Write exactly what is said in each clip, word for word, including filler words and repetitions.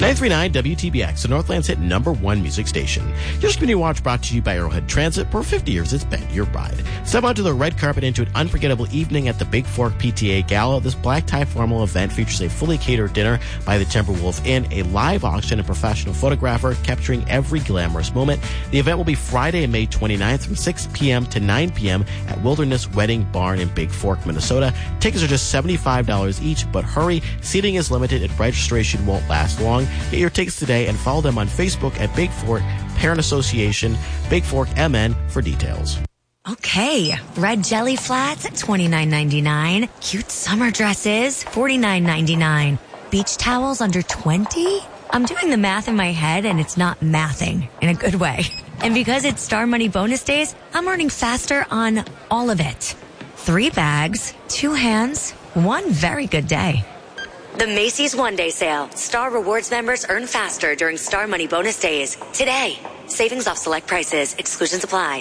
ninety-three point nine W T B X, the Northland's hit number one music station. Your Community Watch brought to you by Arrowhead Transit. For fifty years, it's been your ride. Step onto the red carpet into an unforgettable evening at the Big Fork P T A Gala. This black tie formal event features a fully catered dinner by the Timberwolf Inn, a live auction, and professional photographer capturing every glamorous moment. The event will be Friday, May twenty-ninth from six p.m. to nine p.m. at Wilderness Wedding Barn in Big Fork, Minnesota. Tickets are just seventy-five dollars each, but hurry, seating is limited and registration won't last long. Get your tickets today and follow them on Facebook at Big Fork Parent Association, Big Fork M N for details. Okay, red jelly flats at twenty-nine ninety-nine. Cute summer dresses, forty-nine ninety-nine. Beach towels under twenty? I'm doing the math in my head and it's not mathing in a good way. And because it's Star Money bonus days, I'm earning faster on all of it. Three bags, two hands, one very good day. The Macy's One Day Sale. Star Rewards members earn faster during Star Money bonus days. Today. Savings off select prices. Exclusions apply.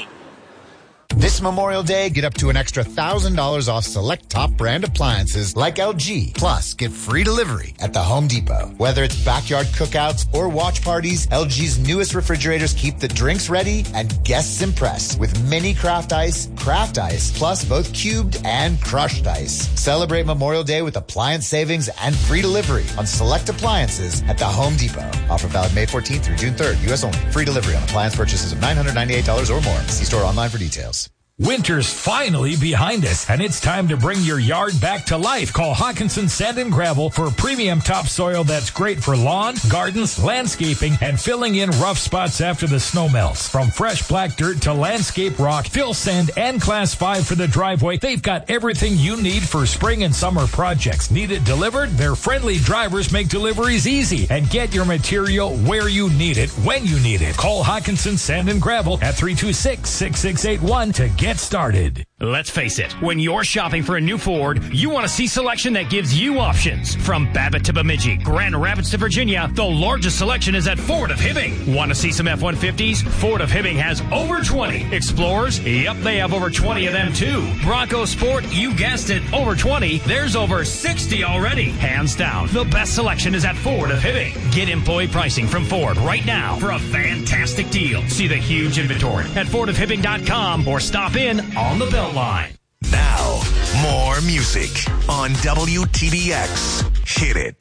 This Memorial Day, get up to an extra one thousand dollars off select top brand appliances like L G. Plus, get free delivery at the Home Depot. Whether it's backyard cookouts or watch parties, L G's newest refrigerators keep the drinks ready and guests impressed with mini craft ice, craft ice, plus both cubed and crushed ice. Celebrate Memorial Day with appliance savings and free delivery on select appliances at the Home Depot. Offer valid May fourteenth through June third, U S only. Free delivery on appliance purchases of nine hundred ninety-eight dollars or more. See store online for details. Winter's finally behind us, and it's time to bring your yard back to life. Call Hawkinson Sand and Gravel for premium topsoil that's great for lawn, gardens, landscaping, and filling in rough spots after the snow melts. From fresh black dirt to landscape rock, fill sand, and class five for the driveway, they've got everything you need for spring and summer projects. Need it delivered? Their friendly drivers make deliveries easy, and get your material where you need it, when you need it. Call Hawkinson Sand and Gravel at three two six, six six eight one to get Get started. Let's face it, when you're shopping for a new Ford, you want to see selection that gives you options. From Babbitt to Bemidji, Grand Rapids to Virginia, the largest selection is at Ford of Hibbing. Want to see some F one fifties? Ford of Hibbing has over twenty. Explorers? Yep, they have over twenty of them too. Bronco Sport? You guessed it, over twenty. There's over sixty already. Hands down, the best selection is at Ford of Hibbing. Get employee pricing from Ford right now for a fantastic deal. See the huge inventory at ford of hibbing dot com or stop in on the Beltline. Now, more music on W T B X. Hit it.